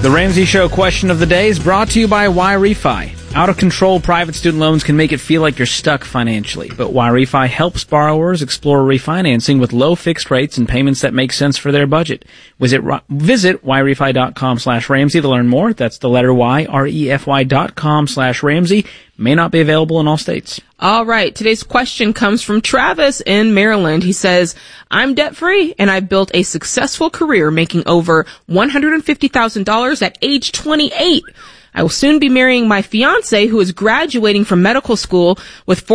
The Ramsey Show question of the day is brought to you by YRefi. Out-of-control private student loans can make it feel like you're stuck financially, but YRefi helps borrowers explore refinancing with low fixed rates and payments that make sense for their budget. Visit yrefi.com/Ramsey to learn more. That's the letter Y, REFY.com/Ramsey. May not be available in all states. All right. Today's question comes from Travis in Maryland. He says, I'm debt-free and I've built a successful career making over $150,000 at age 28. I will soon be marrying my fiance who is graduating from medical school with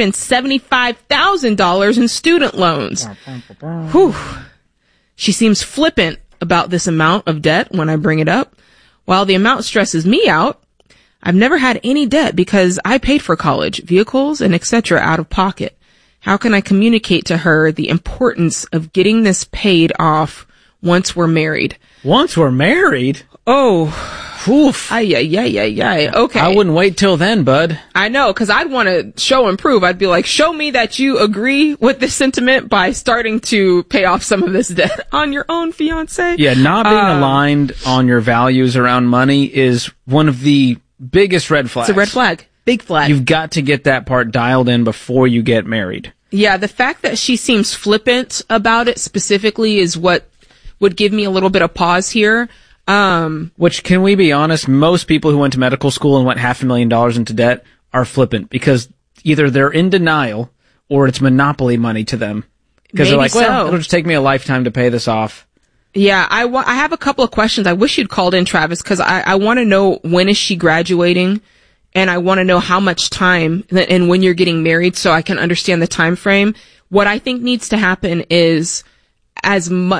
$475,000 in student loans. Whew. She seems flippant about this amount of debt when I bring it up. While the amount stresses me out, I've never had any debt because I paid for college, vehicles, and etc. out of pocket. How can I communicate to her the importance of getting this paid off once we're married? Once we're married? Oh. Oof. Okay. I wouldn't wait till then, bud. I know, because I'd want to show and prove. I'd be like, show me that you agree with this sentiment by starting to pay off some of this debt on your own fiance. Yeah, not being aligned on your values around money is one of the biggest red flags. It's a red flag. Big flag. You've got to get that part dialed in before you get married. Yeah, the fact that she seems flippant about it specifically is what would give me a little bit of pause here. Which, can we be honest, most people who went to medical school and went $500,000 into debt are flippant because either they're in denial or it's monopoly money to them. Because they're like, well, it'll just take me a lifetime to pay this off. Yeah, I have a couple of questions. I wish you'd called in, Travis, because I want to know when is she graduating, and I want to know how much time and when you're getting married so I can understand the time frame. What I think needs to happen is as much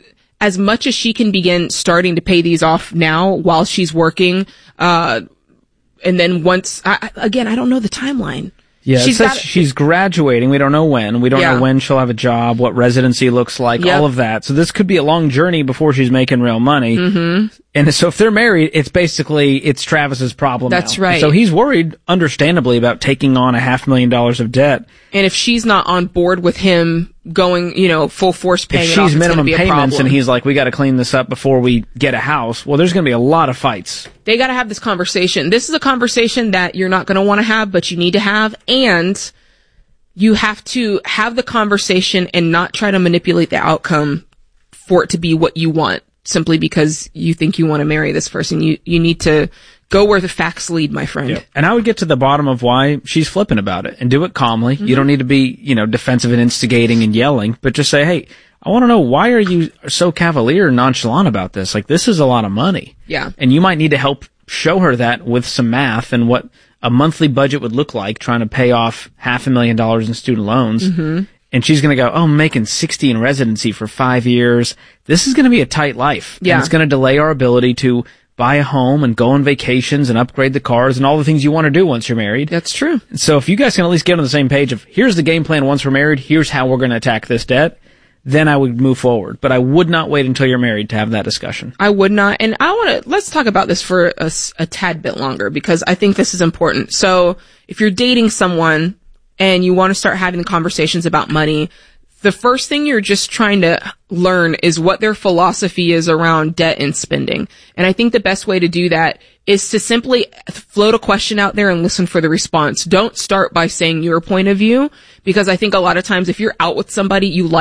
as she can begin starting to pay these off now while she's working, and then once, I don't know the timeline. Yeah, she's graduating. We don't know when. We don't know when she'll have a job, what residency looks like, all of that. So this could be a long journey before she's making real money. Mm-hmm. And so if they're married, it's Travis's problem. That's now. right. So he's worried, understandably, about taking on $500,000 of debt. And if she's not on board with him going, full force paying it off, if she's minimum payments and he's like, we got to clean this up before we get a house, well, there's going to be a lot of fights. They got to have this conversation. This is a conversation that you're not going to want to have, but you need to have. And you have to have the conversation and not try to manipulate the outcome for it to be what you want simply because you think you want to marry this person. You need to go where the facts lead, my friend. Yeah. And I would get to the bottom of why she's flippant about it and do it calmly. Mm-hmm. You don't need to be, defensive and instigating and yelling, but just say, hey, I want to know, why are you so cavalier and nonchalant about this? Like, this is a lot of money. Yeah. And you might need to help show her that with some math and what a monthly budget would look like trying to pay off $500,000 in student loans. Mm-hmm. And she's going to go, I'm making 60 in residency for 5 years. This is going to be a tight life. Yeah. And it's going to delay our ability to buy a home and go on vacations and upgrade the cars and all the things you want to do once you're married. That's true. So if you guys can at least get on the same page of, here's the game plan once we're married, here's how we're going to attack this debt, then I would move forward. But I would not wait until you're married to have that discussion. I would not. And let's talk about this for a tad bit longer because I think this is important. So if you're dating someone and you want to start having conversations about money, the first thing you're just trying to learn is what their philosophy is around debt and spending. And I think the best way to do that is to simply float a question out there and listen for the response. Don't start by saying your point of view, because I think a lot of times if you're out with somebody, you like